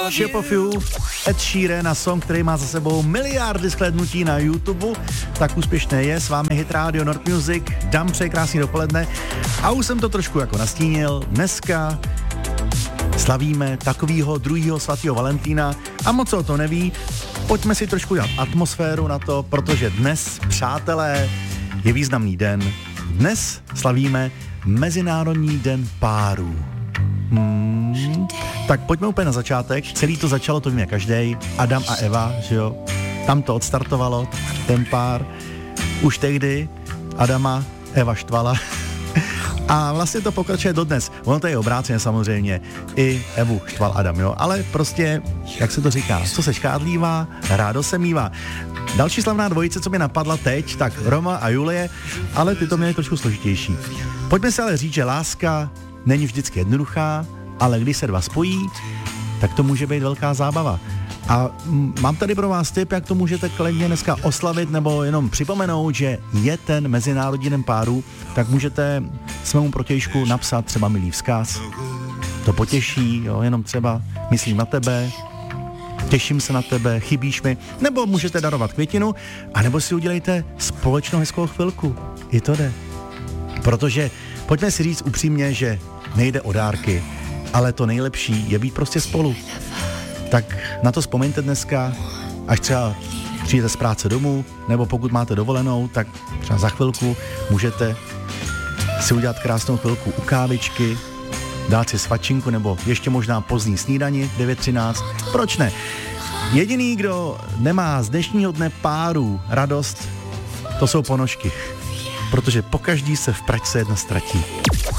Shape of You, Ed Sheeran a song, který má za sebou miliardy shlédnutí na YouTube, tak úspěšné je. S vámi Hit Radio Nord Music, dám přeji krásný dopoledne a už jsem to trošku jako nastínil. Dneska slavíme takovýho druhýho svatého Valentína a moc o to neví. Pojďme si trošku dělat atmosféru na to, protože dnes, přátelé, je významný den. Dnes slavíme Mezinárodní den párů. Tak pojďme úplně na začátek. Celý to začalo, to víme každej. Adam a Eva, že jo? Tam to odstartovalo, ten pár. Už tehdy Adama Eva štvala. A vlastně to pokračuje dodnes. Ono to je obráceně samozřejmě. I Evu štval Adam, jo? Ale prostě, jak se to říká, co se škádlívá, rádo se mívá. Další slavná dvojice, co mě napadla teď, tak Roma a Julie, ale ty to měly trošku složitější. Pojďme si ale říct, že láska není vždycky jednoduchá, ale když se dva spojí, tak to může být velká zábava. A mám tady pro vás tip, jak to můžete klidně dneska oslavit nebo jenom připomenout, že je ten Mezinárodní den párů, tak můžete svému protějšku napsat třeba milý vzkaz. To potěší, jo, jenom třeba myslím na tebe, těším se na tebe, chybíš mi, nebo můžete darovat květinu, anebo si udělejte společnou hezkou chvilku. I to jde. Protože pojďme si říct upřímně, že nejde o dárky, ale to nejlepší je být prostě spolu. Tak na to vzpomeňte dneska, až třeba přijdete z práce domů, nebo pokud máte dovolenou, tak třeba za chvilku můžete si udělat krásnou chvilku u kávičky, dát si svačinku, nebo ještě možná pozdní snídani 9:13. Proč ne? Jediný, kdo nemá z dnešního dne párů radost, to jsou ponožky. Protože pokaždý se v pračce jedna ztratí.